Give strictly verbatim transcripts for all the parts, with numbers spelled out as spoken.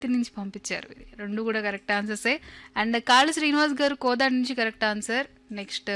నుంచి పంపించారు. ఇది రెండు కూడా కరెక్ట్ ఆన్సర్సే. అండ్ కాళ శ్రీనివాస్ గారు కోదాడ నుంచి కరెక్ట్ ఆన్సర్. నెక్స్ట్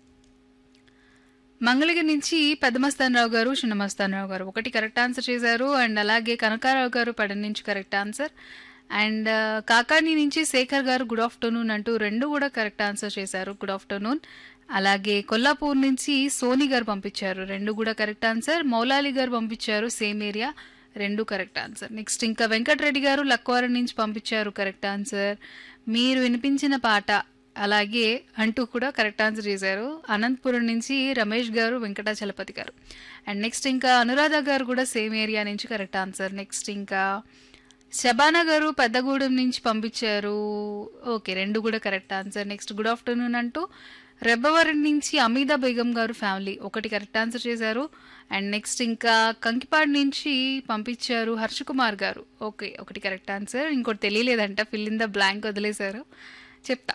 మంగళగిరి నుంచి పెద్దమస్తానరావు గారు, చిన్నమస్తానరావు గారు ఒకటి కరెక్ట్ ఆన్సర్ చేశారు. అండ్ అలాగే కనకారావు గారు పడన్ నుంచి కరెక్ట్ ఆన్సర్. అండ్ కాకాని నుంచి శేఖర్ గారు గుడ్ ఆఫ్టర్నూన్ అంటూ రెండు కూడా కరెక్ట్ ఆన్సర్ చేశారు. Good afternoon. అలాగే కొల్లాపూర్ నుంచి సోని గారు పంపించారు, రెండు కూడా కరెక్ట్ ఆన్సర్. మౌలాలి గారు పంపించారు సేమ్ ఏరియా, రెండు కరెక్ట్ ఆన్సర్. నెక్స్ట్ ఇంకా వెంకటరెడ్డి గారు లక్వారం నుంచి పంపించారు కరెక్ట్ ఆన్సర్. మీరు వినిపించిన పాట అలాగే అంటూ కూడా కరెక్ట్ ఆన్సర్ చేశారు. అనంతపురం నుంచి రమేష్ గారు, వెంకటాచలపతి గారు. అండ్ నెక్స్ట్ ఇంకా అనురాధ గారు కూడా సేమ్ ఏరియా నుంచి కరెక్ట్ ఆన్సర్. నెక్స్ట్ ఇంకా శబానా గారు పెద్దగూడెం నుంచి పంపించారు, ఓకే రెండు కూడా correct answer. Next good afternoon అంటూ రెబ్బవరం నుంచి అమీదా బేగం గారు ఫ్యామిలీ ఒకటి కరెక్ట్ ఆన్సర్ చేశారు. అండ్ నెక్స్ట్ ఇంకా కంకిపాడు నుంచి పంపించారు హర్షకుమార్ గారు, ఓకే ఒకటి కరెక్ట్ ఆన్సర్. ఇంకోటి తెలియలేదంట, ఫిల్ ఇన్ ద బ్లాంక్ వదిలేశారు, చెప్తా.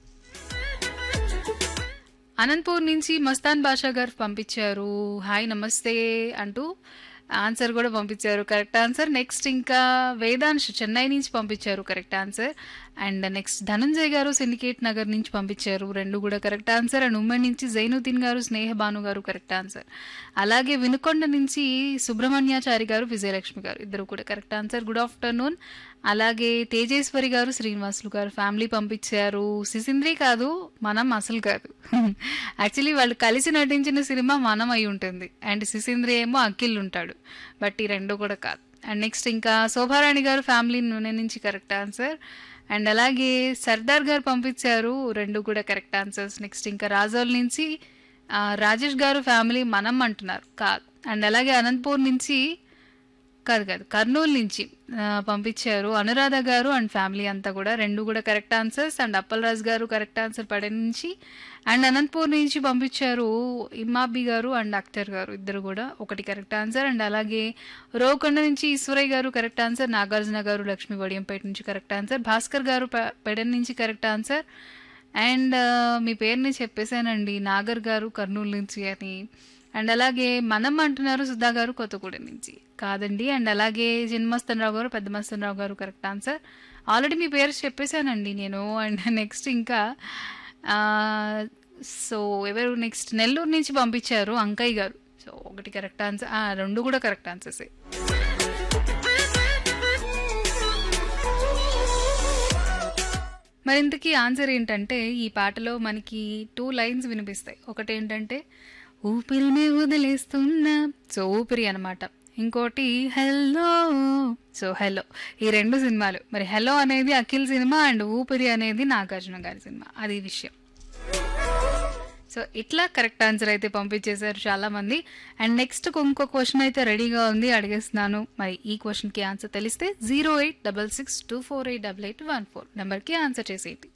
అనంతపూర్ నుంచి మస్తాన్ బాషా గారు పంపించారు హాయ్ నమస్తే అంటూ ఆన్సర్ కూడా పంపించారు, కరెక్ట్ ఆన్సర్. నెక్స్ట్ ఇంకా వేదాంశ్ చెన్నై నుంచి పంపించారు, correct answer. And next Dhananjay గారు సిండికేట్ నగర్ నుంచి పంపించారు, రెండు కూడా కరెక్ట్ ఆన్సర్. అండ్ ఉమ్మడి నుంచి జైనుద్దీన్ గారు, స్నేహ భాను గారు కరెక్ట్ ఆన్సర్. అలాగే వినుకొండ నుంచి సుబ్రహ్మణ్యాచారి గారు, విజయలక్ష్మి గారు ఇద్దరు కూడా కరెక్ట్ ఆన్సర్. Good afternoon. అలాగే తేజేశ్వరి గారు, శ్రీనివాసులు గారు ఫ్యామిలీ పంపించారు. సిసింద్రి కాదు, మనం అసలు కాదు. యాక్చువల్లీ వాళ్ళు కలిసి నటించిన సినిమా మనం అయి ఉంటుంది. అండ్ సిసింద్రి ఏమో అఖిల్ ఉంటాడు, బట్ ఈ రెండు కూడా కాదు. అండ్ నెక్స్ట్ ఇంకా శోభారాణి గారు ఫ్యామిలీ నూనె నుంచి కరెక్ట్ ఆన్సర్. అండ్ అలాగే సర్దార్ గారు పంపించారు, రెండు కూడా కరెక్ట్ ఆన్సర్స్. నెక్స్ట్ ఇంకా రాజోల్ నుంచి ఆ, రాజేష్ గారు ఫ్యామిలీ మనం అంటున్నారు, కాదు. అండ్ అలాగే అనంతపూర్ నుంచి కాదు కాదు కర్నూలు నుంచి ఆ, పంపించారు అనురాధ గారు అండ్ ఫ్యామిలీ అంతా కూడా, రెండు కూడా కరెక్ట్ ఆన్సర్స్. అండ్ అప్పలరాజు గారు కరెక్ట్ ఆన్సర్ పడే నుంచి. అండ్ అనంతపూర్ నుంచి పంపించారు ఇమ్మాబి గారు అండ్ అఖ్తర్ గారు ఇద్దరు కూడా ఒకటి కరెక్ట్ ఆన్సర్. అండ్ అలాగే రోకొండ నుంచి ఈశ్వరయ్య గారు కరెక్ట్ ఆన్సర్. నాగార్జున గారు లక్ష్మీ వడియంపేట నుంచి కరెక్ట్ ఆన్సర్. భాస్కర్ గారు పె- పెడన్ నుంచి కరెక్ట్ ఆన్సర్. అండ్ ఆ, మీ పేరుని చెప్పేశానండి, నాగర్ గారు కర్నూలు నుంచి అని. అండ్ అలాగే మనం అంటున్నారు సుధా గారు కొత్తగూడెం నుంచి, కాదండి. అండ్ అలాగే చిన్నమస్తనరావు గారు, పెద్ద మస్తనరావు గారు కరెక్ట్ ఆన్సర్. ఆల్రెడీ మీ పేరు చెప్పేశానండి నేను. అండ్ నెక్స్ట్ ఇంకా ఆ, సో ఎవరు నెక్స్ట్ నెల్లూరు నుంచి పంపించారు అంకయ్య గారు, సో ఒకటి కరెక్ట్ ఆన్సర్. ఆ, రెండు కూడా కరెక్ట్ ఆన్సర్సే. మరి ఇంతకీ ఆన్సర్ ఏంటంటే ఈ పాటలో మనకి టూ లైన్స్ వినిపిస్తాయి. ఒకటి ఏంటంటే ఊపిరిని వదిలేస్తున్నా, సో ఊపిరి అనమాట. ఇంకోటి హెల్లో, సో హెల్లో. ఈ రెండు సినిమాలు, మరి హెల్లో అనేది అఖిల్ సినిమా అండ్ ఊపిరి అనేది నాగార్జున గారి సినిమా, అది విషయం. సో ఇట్లా కరెక్ట్ ఆన్సర్ అయితే పంపించేశారు చాలా మంది. అండ్ నెక్స్ట్ ఇంకో క్వశ్చన్ అయితే రెడీగా ఉంది, అడిగేస్తున్నాను. మరి ఈ క్వశ్చన్కి ఆన్సర్ తెలిస్తే zero eight double six two four eight double eight one four నెంబర్కి ఆన్సర్ చేసేయండి.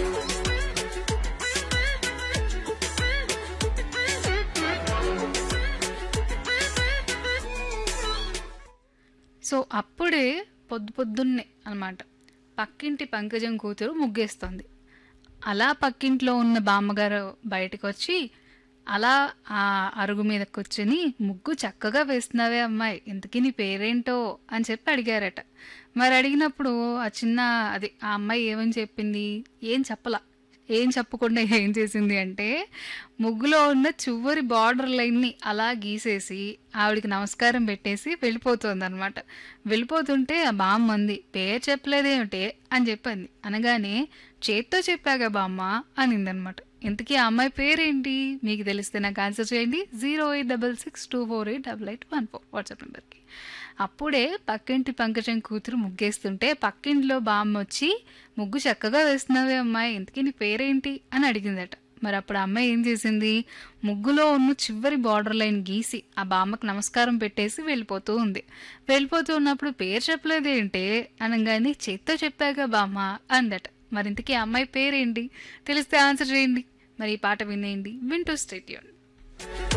సో అప్పుడే పొద్దు పొద్దున్నే అనమాట పక్కింటి పంకజం కూతురు ముగ్గేస్తుంది. అలా పక్కింట్లో ఉన్న బామ్మగారు బయటకు వచ్చి అలా ఆ అరుగు మీద కూర్చుని ముగ్గు చక్కగా వేస్తున్నావే అమ్మాయి, ఇంతకీ నీ పేరేంటో అని చెప్పి అడిగారట. మరి అడిగినప్పుడు ఆ చిన్న అది ఆ అమ్మాయి ఏమని చెప్పింది, ఏం చెప్పలా. ఏం చెప్పకుండా ఏం చేసింది అంటే ముగ్గులో ఉన్న చివరి బార్డర్ లైన్ని అలా గీసేసి ఆవిడికి నమస్కారం పెట్టేసి వెళ్ళిపోతుంది అనమాట. వెళ్ళిపోతుంటే ఆ బామ్మ అంది, పేరు చెప్పలేదేమిటే అని చెప్పింది. అనగానే చేత్తో చెప్పాగా బామ్మ అనిందనమాట. ఇంతకీ ఆ అమ్మాయి పేరేంటి మీకు తెలిస్తే నాకు ఆన్సర్ చేయండి. Zero eight double six two four eight double eight one four WhatsApp నెంబర్కి. అప్పుడే పక్కింటి పంకజం కూతురు ముగ్గేస్తుంటే పక్కింట్లో బామ్మ వచ్చి ముగ్గు చక్కగా వేస్తున్నావే అమ్మాయి, ఇంతకీ నీ పేరేంటి అని అడిగిందట. మరి అప్పుడు ఆ అమ్మాయి ఏం చేసింది, ముగ్గులో ఉన్న చివరి బార్డర్ లైన్ గీసి ఆ బామ్మకు నమస్కారం పెట్టేసి వెళ్ళిపోతూ ఉంది. వెళ్ళిపోతూ ఉన్నప్పుడు పేరు చెప్పలేదేంటే అనగానే చేత్తో చెప్పాగా బామ్మ అందట. మరి ఇంతకీ ఆ అమ్మాయి పేరేంటి తెలిస్తే ఆన్సర్ చేయండి. మరి ఈ పాట వినేయండి, వింటూ స్టేట్ యూన్.